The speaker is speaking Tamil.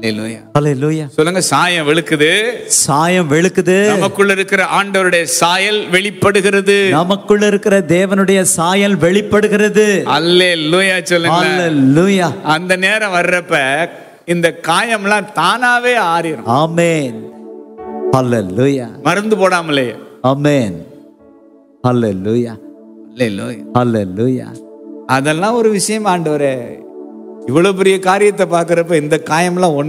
ஹல்லேலூயா. சொல்லுங்க, சாயம் வெளுக்குது. சாயம் வெளுக்குது. நமக்குள்ள இருக்கிற ஆண்டவருடைய சாயல் வெளிப்படுகிறது. நமக்குள்ள இருக்கிற தேவனுடைய சாயல் வெளிப்படுகிறது. அல்லேலூயா சொல்லுங்க. ஹல்லேலூயா. அந்த நேரம் வர்றப்ப இந்த காயம்லாம் தானாவே ஆறிடும். ஆமென். ஹல்லேலூயா. மருந்து போடாமலே. ஆமென். ஹல்லேலூயா. அல்லேலூயா. ஹல்லேலூயா. அதெல்லாம் ஒரு விஷயம் ஆண்டவரே. இவ்வளவு பெரிய காரியத்தை பார்க்கறப்ப இந்த காயம்லாம்